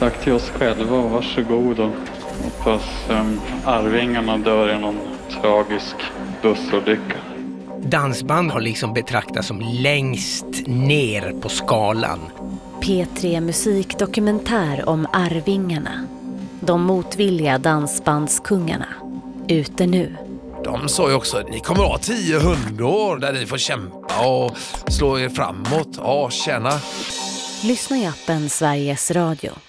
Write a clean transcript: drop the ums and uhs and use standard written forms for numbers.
sagt till oss själva, varsågod och hoppas Arvingarna dör i någon tragisk bussolycka. Dansband har liksom betraktats som längst ner på skalan. P3 musikdokumentär om Arvingarna. De motvilliga dansbandskungarna. Ute nu. De sa ju också att ni kommer att ha 10 hundår där ni får kämpa och slå er framåt. Ja, tjena. Lyssna i appen Sveriges Radio.